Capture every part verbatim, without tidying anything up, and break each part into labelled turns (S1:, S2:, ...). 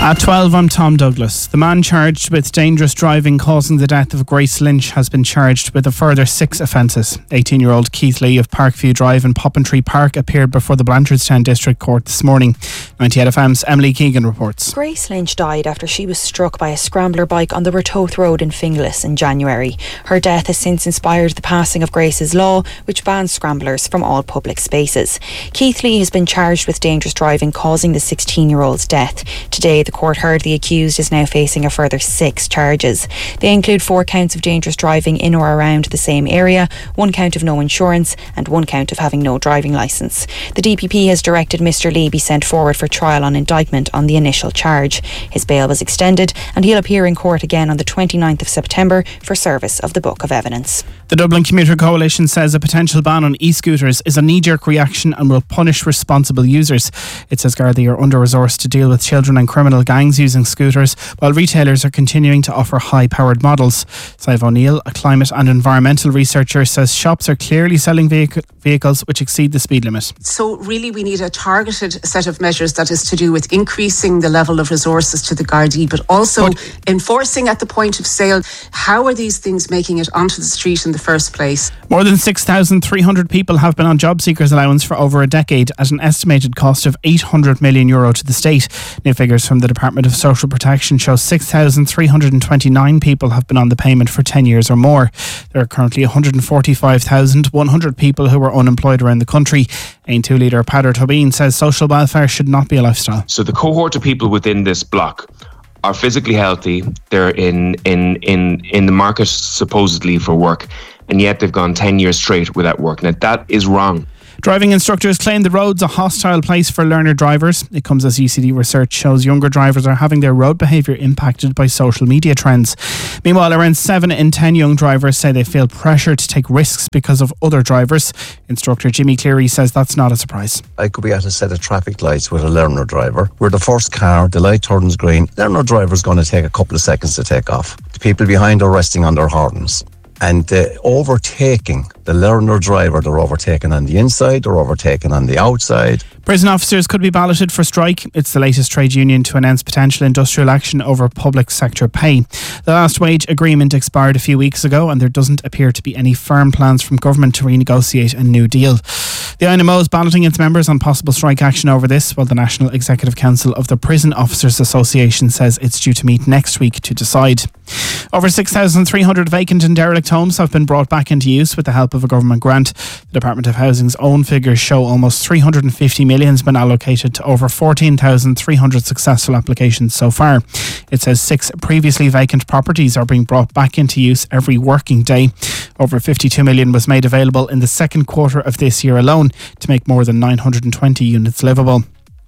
S1: At twelve, I'm Tom Douglas. The man charged with dangerous driving causing the death of Grace Lynch has been charged with a further six offences. eighteen-year-old Keith Lee of Parkview Drive in Poppintree Park appeared before the Blanchardstown District Court this morning. ninety-eight F M's Emily Keegan reports.
S2: Grace Lynch died after she was struck by a scrambler bike on the Ratoath Road in Finglas in January. Her death has since inspired the passing of Grace's Law, which bans scramblers from all public spaces. Keith Lee has been charged with dangerous driving causing the sixteen-year-old's death. Today, the court heard the accused is now facing a further six charges. They include four counts of dangerous driving in or around the same area, one count of no insurance and one count of having no driving licence. The D P P has directed Mr Lee be sent forward for trial on indictment on the initial charge. His bail was extended and he'll appear in court again on the twenty-ninth of September for service of the Book of Evidence.
S1: The Dublin Commuter Coalition says a potential ban on e-scooters is a knee-jerk reaction and will punish responsible users. It says Gardaí are under-resourced to deal with children and criminal gangs using scooters, while retailers are continuing to offer high-powered models. Sive O'Neill, a climate and environmental researcher, says shops are clearly selling vehicle, vehicles which exceed the speed limit.
S3: So really we need a targeted set of measures that is to do with increasing the level of resources to the Gardaí, but also but enforcing at the point of sale. How are these things making it onto the street in the first place?
S1: More than six thousand three hundred people have been on job seekers allowance for over a decade at an estimated cost of eight hundred million euro to the state. New figures from the Department of Social Protection show six thousand three hundred twenty-nine people have been on the payment for ten years or more. There are currently one hundred forty-five thousand one hundred people who are unemployed around the country. A N two leader Peadar Tobin says social welfare should not be a lifestyle.
S4: So the cohort of people within this block are physically healthy, they're in, in, in, in the market supposedly for work, and yet they've gone ten years straight without work. Now that is wrong.
S1: Driving instructors claim the road's a hostile place for learner drivers. It comes as U C D research shows younger drivers are having their road behaviour impacted by social media trends. Meanwhile, around seven in ten young drivers say they feel pressure to take risks because of other drivers. Instructor Jimmy Cleary says that's not a surprise.
S5: I could be at a set of traffic lights with a learner driver. We're the first car, the light turns green. Learner driver's going to take a couple of seconds to take off. The people behind are resting on their horns. And uh, overtaking the learner driver, they're overtaking on the inside, they're overtaking on the outside.
S1: Prison officers could be balloted for strike. It's the latest trade union to announce potential industrial action over public sector pay. The last wage agreement expired a few weeks ago and there doesn't appear to be any firm plans from government to renegotiate a new deal. The I N M O is balloting its members on possible strike action over this, while the National Executive Council of the Prison Officers Association says it's due to meet next week to decide. Over six thousand three hundred vacant and derelict homes have been brought back into use with the help of a government grant. The Department of Housing's own figures show almost three hundred fifty million has been allocated to over fourteen thousand three hundred successful applications so far. It says six previously vacant properties are being brought back into use every working day. Over fifty-two million was made available in the second quarter of this year alone to make more than nine hundred twenty units livable.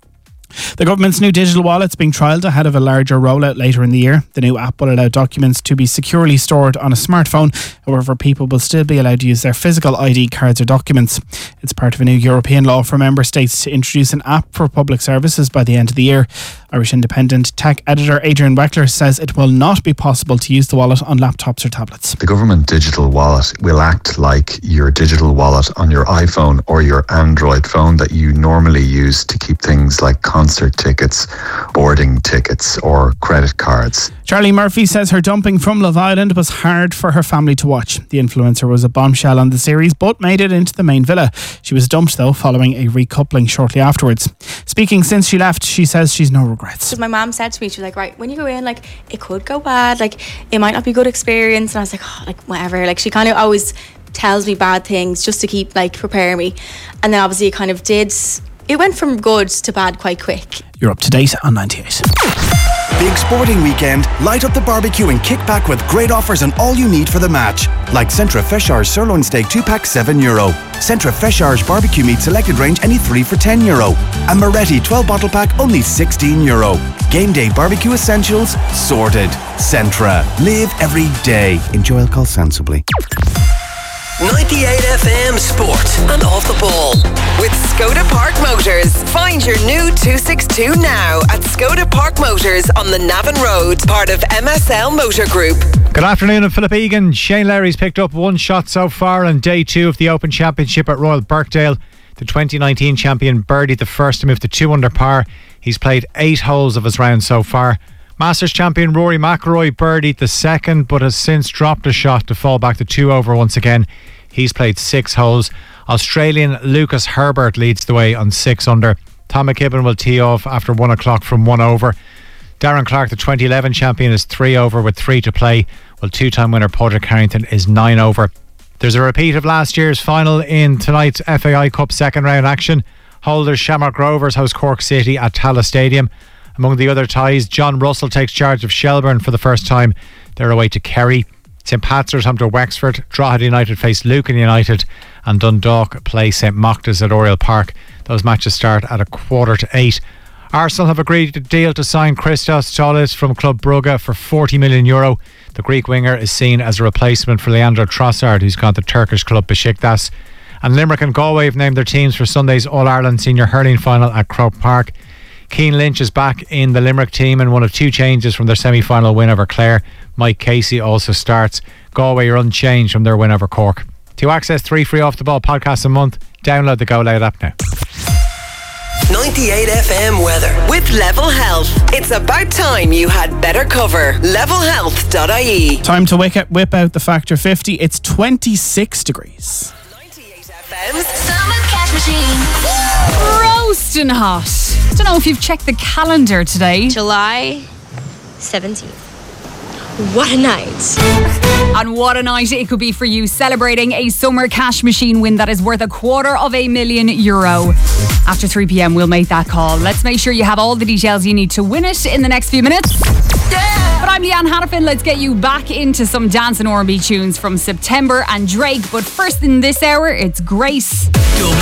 S1: The government's new digital wallet's being trialled ahead of a larger rollout later in the year. The new app will allow documents to be securely stored on a smartphone. However, people will still be allowed to use their physical I D cards or documents. It's part of a new European law for member states to introduce an app for public services by the end of the year. Irish Independent tech editor Adrian Weckler says it will not be possible to use the wallet on laptops or tablets.
S6: The government digital wallet will act like your digital wallet on your iPhone or your Android phone that you normally use to keep things like concert tickets, boarding tickets or credit cards.
S1: Charlie Murphy says her dumping from Love Island was hard for her family to watch. The influencer was a bombshell on the series but made it into the main villa. She was dumped though following a recoupling shortly afterwards. Speaking since she left, she says she's no regrets.
S7: My mum said to me, she was like, right, when you go in, like, it could go bad, like, it might not be a good experience. And I was like, oh, like, whatever. Like, she kind of always tells me bad things just to keep, like, prepare me. And then obviously it kind of did, it went from good to bad quite quick.
S1: You're up to date on ninety-eight.
S8: Big sporting weekend, light up the barbecue and kick back with great offers on all you need for the match. Like Centra Feshar's sirloin steak two pack seven euro. Centra Feshar's barbecue meat selected range any three for ten euro. And Moretti twelve bottle pack only sixteen euro. Game day barbecue essentials sorted. Centra. Live every day. Enjoy alcohol sensibly.
S9: ninety-eight F M Sport and Off the Ball with Skoda Park Motors. Find your new two sixty-two now at Skoda Park Motors on the Navan Road, part of M S L Motor Group.
S10: Good afternoon, I'm Philip Egan. Shane Lowry's picked up one shot so far on day two of the Open Championship at Royal Birkdale. The twenty nineteen champion birdied the first to move to two under par. He's played eight holes of his round so far. Masters champion Rory McIlroy birdied the second, but has since dropped a shot to fall back to two over once again. He's played six holes. Australian Lucas Herbert leads the way on six under. Tom McKibben will tee off after one o'clock from one over. Darren Clark, the twenty eleven champion, is three over with three to play, while two-time winner Padraig Harrington is nine over. There's a repeat of last year's final in tonight's F A I Cup second round action. Holders Shamrock Rovers host Cork City at Tallaght Stadium. Among the other ties, John Russell takes charge of Shelbourne for the first time. They're away to Kerry. St Pat's home to Wexford. Drogheda United face Lucan United, and Dundalk play St Machtas at Oriel Park. Those matches start at a quarter to eight. Arsenal have agreed a deal to sign Christos Tzolis from Club Brugge for forty million euro. The Greek winger is seen as a replacement for Leandro Trossard, who's gone to Turkish club Besiktas. And Limerick and Galway have named their teams for Sunday's All-Ireland Senior Hurling Final at Croke Park. Keane Lynch is back in the Limerick team and one of two changes from their semi-final win over Clare. Mike Casey also starts. Galway are unchanged from their win over Cork. To access three free Off The Ball podcasts a month, download the Go Loud app now.
S9: ninety-eight F M weather with Level Health. It's about time you had better cover. level health dot I E.
S1: Time to whip out, whip out the Factor fifty. It's twenty-six degrees.
S9: ninety-eight F M's
S11: Summer Cash Machine. Roasting hot. Don't know if you've checked the calendar today.
S12: July seventeenth. What a night.
S11: And what a night it could be for you, celebrating a summer cash machine win that is worth a quarter of a million euro. After three p.m. we'll make that call. Let's make sure you have all the details you need to win it in the next few minutes. Yeah. But I'm Leanne Hannafin. Let's get you back into some dance and R and B tunes from September and Drake. But first in this hour, it's Grace.
S13: Dublin